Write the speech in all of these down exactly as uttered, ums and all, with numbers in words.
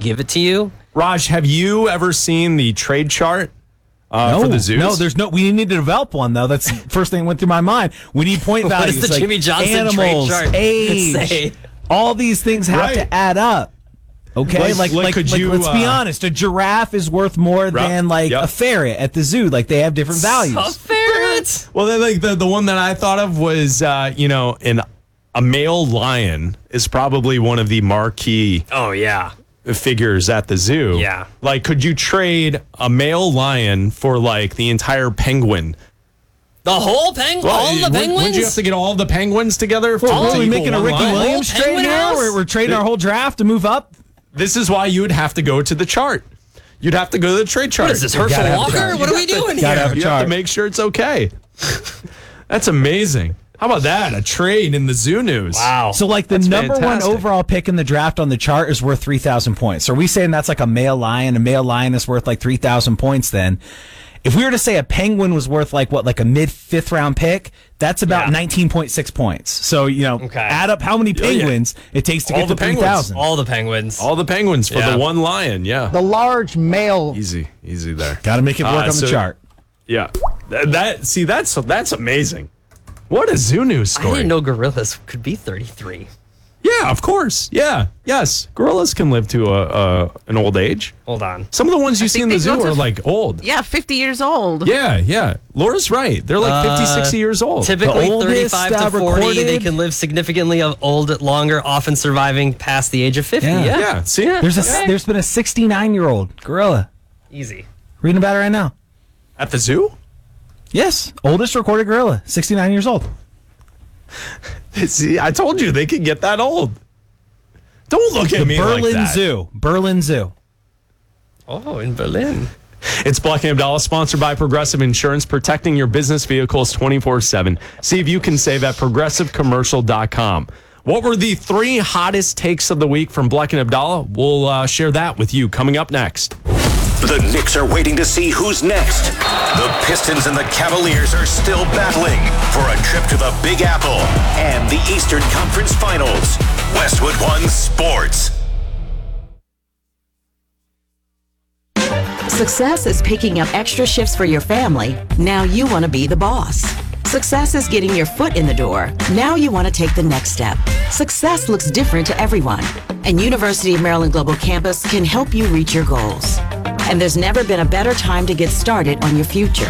give it to you. Raj, have you ever seen the trade chart uh, no, for the zoos? No, there's no. We need to develop one though. That's the first thing that went through my mind. We need point values. What does the like Jimmy Johnson animals, trade chart age, say? all these things have Right. to add up. Okay, Like- like like, like, could like, you, let's be uh, honest. A giraffe is worth more than like Yep. a ferret at the zoo. Like they have different values. A ferret. Well, then, like the, the one that I thought of was, uh, you know, an, a male lion is probably one of the marquee Oh, yeah. figures at the zoo. Yeah. Like, could you trade a male lion for like the entire penguin? The whole penguin? all the wouldn't- penguins? Wouldn't you have to get all the penguins together? For, Well, to are we equal making a one Ricky lion? Williams Whole trade penguin now? house? We're, we're trading our whole draft to move up. This is why you would have to go to the chart. You'd have to go to the trade chart. What is this, Herschel gotta have a Walker? chart. What are we doing Gotta here? have a You have to chart. make sure it's okay. That's amazing. How about that? A trade in the zoo news. Wow. So, like, the That's number fantastic. one overall pick in the draft on the chart is worth three thousand points. So, are we saying that's like a male lion? A male lion is worth like three thousand points then? If we were to say a penguin was worth like what, like a mid fifth round pick, that's about Yeah. nineteen point six points. So, you know, Okay. add up how many Oh, yeah. penguins it takes to All get the to three penguins. thousand. All the penguins. All the penguins for Yeah. the one lion. Yeah. The large male. Easy. Easy there. Got to make it work Uh, on the so- chart. Yeah. That, that see that's that's amazing. What a zoo news I story. didn't know gorillas could be thirty-three. Yeah, of course. Yeah. Yes. Gorillas can live to a, a an old age. Hold on. Some of the ones you see in the they go zoo to- are like old. Yeah, fifty years old. Yeah, yeah. Laura's right. They're like fifty, sixty years old. Typically The oldest, thirty-five uh, to forty. They recorded- can live significantly of old longer, often surviving past the age of fifty. Yeah. Yeah. Yeah. See? There's a there's been a sixty-nine year old gorilla. Easy. Reading about it right now. At the zoo? Yes, oldest recorded gorilla, sixty-nine years old. See, I told you they could get that old. Don't look at The me like Berlin that. Zoo. Berlin Zoo. Oh, in Berlin. It's Black and Abdallah, sponsored by Progressive Insurance, protecting your business vehicles twenty-four seven. See if you can save at progressive commercial dot com. What were the three hottest takes of the week from Black and Abdallah? We'll uh, share that with you coming up next. The Knicks are waiting to see who's next. The Pistons and the Cavaliers are still battling for a trip to the Big Apple and the Eastern Conference Finals. Westwood One Sports. Success is picking up extra shifts for your family. Now you want to be the boss. Success is getting your foot in the door. Now you want to take the next step. Success looks different to everyone, and University of Maryland Global Campus can help you reach your goals. And there's never been a better time to get started on your future.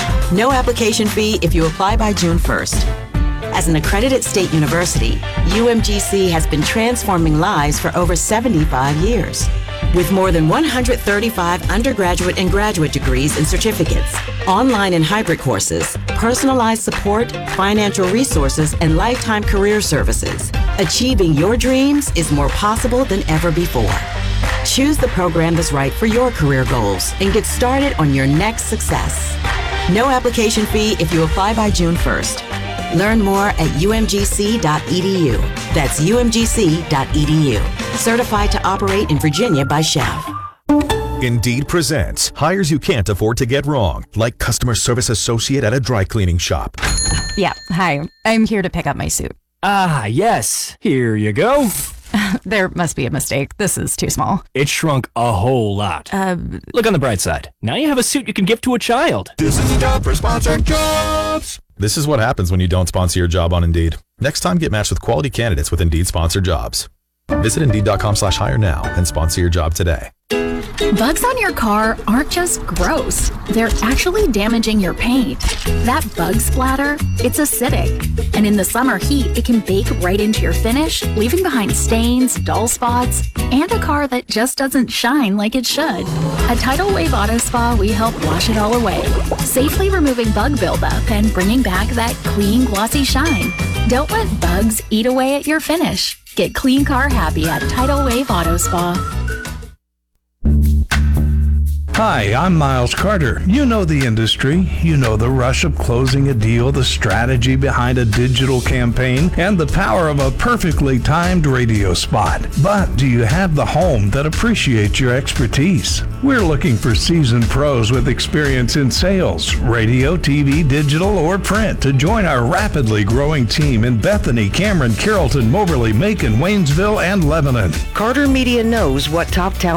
No application fee if you apply by June first. As an accredited state university, U M G C has been transforming lives for over seventy-five years. With more than one hundred thirty-five undergraduate and graduate degrees and certificates, online and hybrid courses, personalized support, financial resources, and lifetime career services, achieving your dreams is more possible than ever before. Choose the program that's right for your career goals and get started on your next success. No application fee if you apply by June first. Learn more at U M G C dot E D U. That's U M G C dot E D U. Certified to operate in Virginia by C H E V. Indeed presents hires you can't afford to get wrong, like customer service associate at a dry cleaning shop. Yeah, hi. I'm here to pick up my suit. Ah, yes. Here you go. There must be a mistake. This is too small. It shrunk a whole lot. Uh, Look on the bright side. Now you have a suit you can give to a child. This is time for sponsored jobs. This is what happens when you don't sponsor your job on Indeed. Next time, get matched with quality candidates with Indeed sponsored jobs. Visit Indeed.com slash hire now and sponsor your job today. Bugs on your car aren't just gross. They're actually damaging your paint. That bug splatter, it's acidic. And in the summer heat, it can bake right into your finish, leaving behind stains, dull spots, and a car that just doesn't shine like it should. At Tidal Wave Auto Spa, we help wash it all away, safely removing bug buildup and bringing back that clean, glossy shine. Don't let bugs eat away at your finish. Get clean car happy at Tidal Wave Auto Spa. Hi, I'm Miles Carter. You know the industry. You know the rush of closing a deal, the strategy behind a digital campaign, and the power of a perfectly timed radio spot. But do you have the home that appreciates your expertise? We're looking for seasoned pros with experience in sales, radio, T V, digital, or print to join our rapidly growing team in Bethany, Cameron, Carrollton, Moberly, Macon, Waynesville, and Lebanon. Carter Media knows what top talent